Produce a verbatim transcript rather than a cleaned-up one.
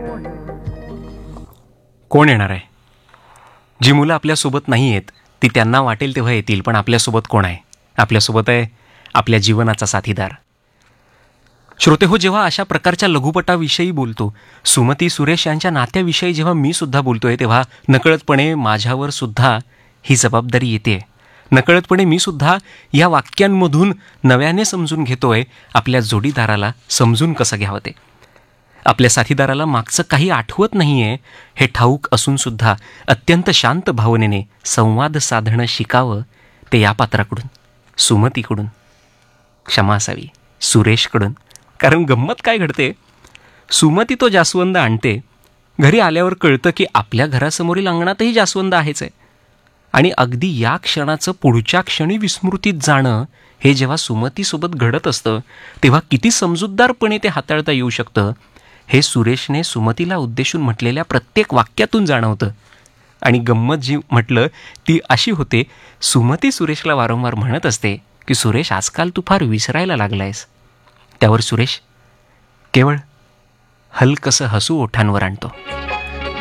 कोण येणार आहे? जी मुलं आपल्यासोबत नाही आहेत ती त्यांना वाटेल तेव्हा येतील, पण आपल्यासोबत कोण आहे? आपल्यासोबत आहे आपल्या जीवनाचा साथीदार. श्रोते हो, जेव्हा अशा प्रकारच्या लघुपटाविषयी बोलतो, सुमती सुरेश यांच्या नात्याविषयी जेव्हा मी सुद्धा बोलतोय, तेव्हा नकळतपणे माझ्यावर सुद्धा ही जबाबदारी येते. नकळतपणे मी सुद्धा या वाक्यांमधून नव्याने समजून घेतोय आपल्या जोडीदाराला समजून कसं घ्यावं ते. आपल्या साथीदाराला मागचं काही आठवत नाहीये हे ठाऊक असून सुद्धा अत्यंत शांत भावनेने संवाद साधणं शिकावं ते या पात्राकडून, सुमतीकडून, क्षमा असावी सुरेशकडून. कारण गंमत काय घडते, सुमती तो जास्वंद आणते, घरी आल्यावर कळतं की आपल्या घरासमोरील अंगणातही जास्वंद आहेच आहे. आणि अगदी या क्षणाचं पुढच्या क्षणी विस्मृतीत जाणं हे जेव्हा सुमतीसोबत घडत असतं तेव्हा किती समजूतदारपणे ते हाताळता येऊ शकतं हे सुरेशने सुमतीला उद्देशून म्हटलेल्या प्रत्येक वाक्यातून जाणवतं. आणि गंमत जी म्हटलं ती अशी होते, सुमती सुरेशला वारंवार म्हणत असते की सुरेश, आजकाल तू फार विसरायला लागलायस. त्यावर सुरेश केवळ हलकसं हसू ओठांवर आणतो.